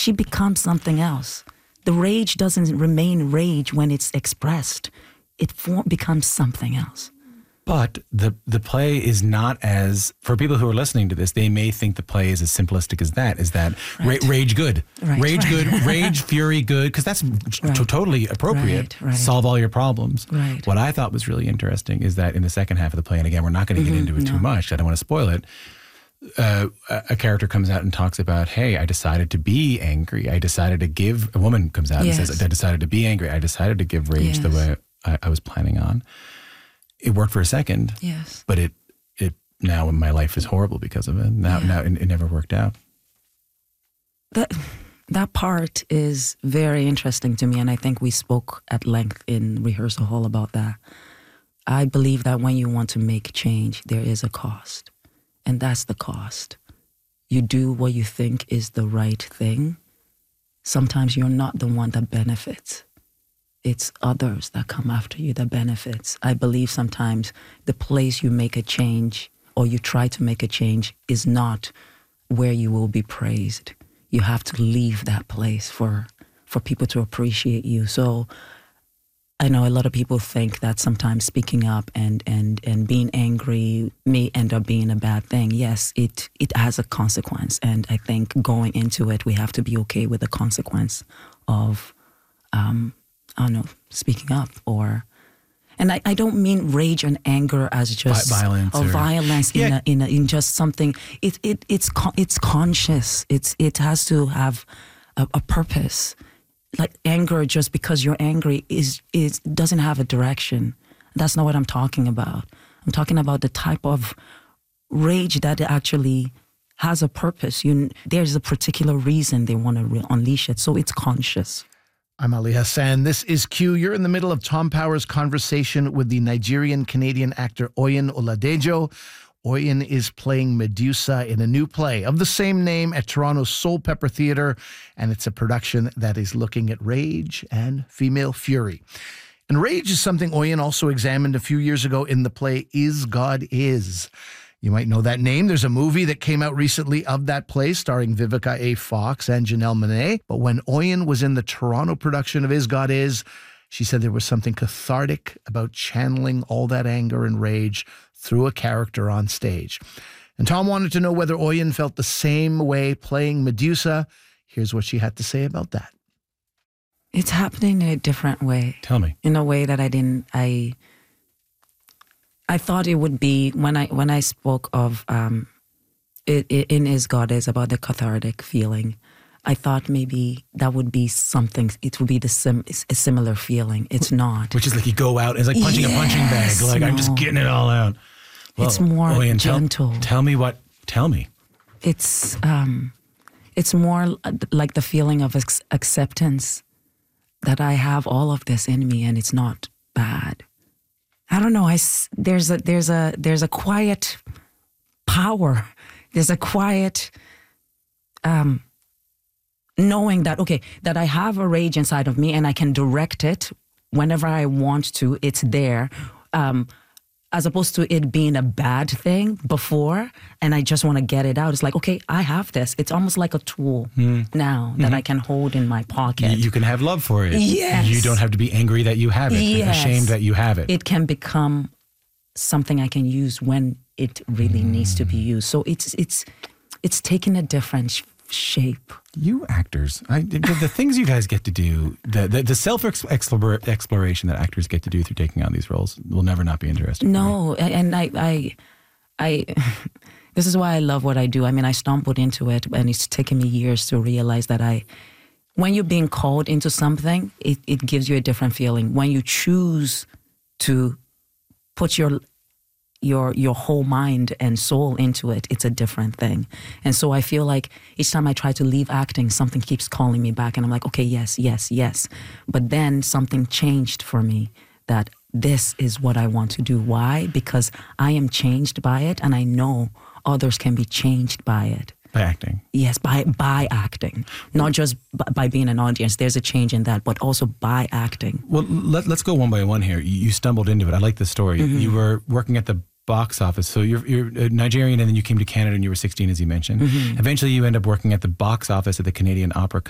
she becomes something else. The rage doesn't remain rage when it's expressed. It becomes something else. But the play is not as, for people who are listening to this, they may think the play is as simplistic as that. Is that Right. rage good? Right. Rage good, rage, fury good, because that's totally appropriate. Right. Solve all your problems. Right. What I thought was really interesting is that in the second half of the play, and again, we're not going to get into it too much, I don't want to spoil it, a character comes out and talks about, hey, I decided to be angry. A woman comes out and says, I decided to be angry. I decided to give rage the way I was planning on. It worked for a second, but it now my life is horrible because of it. Now it never worked out. That part is very interesting to me, and I think we spoke at length in rehearsal hall about that. I believe that when you want to make change, there is a cost, and that's the cost. You do what you think is the right thing. Sometimes you're not the one that benefits. It's others that come after you that benefits. I believe sometimes the place you make a change or you try to make a change is not where you will be praised. You have to leave that place for people to appreciate you. So I know a lot of people think that sometimes speaking up and being angry may end up being a bad thing. Yes, it has a consequence. And I think going into it, we have to be okay with the consequence of speaking up and I don't mean rage and anger as just violence or violence in just something. It's conscious. It has to have a purpose. Like anger, just because you're angry, is doesn't have a direction. That's not what I'm talking about. I'm talking about the type of rage that actually has a purpose. There's a particular reason they want to unleash it, so it's conscious. I'm Ali Hassan. This is Q. You're in the middle of Tom Power's conversation with the Nigerian-Canadian actor Oyin Oladejo. Oyin is playing Medusa in a new play of the same name at Toronto's Soul Pepper Theatre, and it's a production that is looking at rage and female fury. And rage is something Oyin also examined a few years ago in the play Is God Is. You might know that name. There's a movie that came out recently of that play starring Vivica A. Fox and Janelle Monáe. But when Oyin was in the Toronto production of Is God Is, she said there was something cathartic about channeling all that anger and rage through a character on stage. And Tom wanted to know whether Oyin felt the same way playing Medusa. Here's what she had to say about that. It's happening in a different way. Tell me. In a way that I thought it would be, when I spoke of in Is God Is about the cathartic feeling, I thought maybe that would be something, it would be a similar feeling. It's not. Which is like you go out, it's like punching a punching bag. Like, I'm just getting it all out. Well, it's more gentle. Tell me. It's more like the feeling of acceptance that I have all of this in me and it's not bad. I don't know. There's a quiet power. There's a quiet knowing that I have a rage inside of me and I can direct it whenever I want to. It's there, as opposed to it being a bad thing before, and I just want to get it out. It's like, okay, I have this. It's almost like a tool now that I can hold in my pocket. You can have love for it. Yes. You don't have to be angry that you have it. Yes. Ashamed that you have it. It can become something I can use when it really needs to be used. So it's taken a different shape. You actors, the things you guys get to do, the self-exploration that actors get to do through taking on these roles will never not be interesting. No, and I this is why I love what I do. I mean, I stumbled into it, and it's taken me years to realize that when you're being called into something, it gives you a different feeling. When you choose to put your whole mind and soul into it, it's a different thing. And so I feel like each time I try to leave acting, something keeps calling me back, and I'm like, okay, yes. But then something changed for me, that this is what I want to do. Why? Because I am changed by it, and I know others can be changed by it. By acting? Yes, by acting. Not just by being an audience. There's a change in that, but also by acting. Well, let's go one by one here. You stumbled into it. I like this story. Mm-hmm. You were working at the box office. So you're Nigerian, and then you came to Canada and you were 16, as you mentioned. Mm-hmm. Eventually you end up working at the box office at the Canadian Opera